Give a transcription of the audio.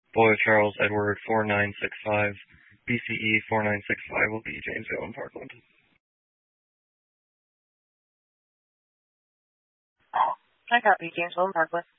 Boy Charles Edward 4965. BCE 4965 will be Janesville and Parkland. I copy Janesville and Parkland.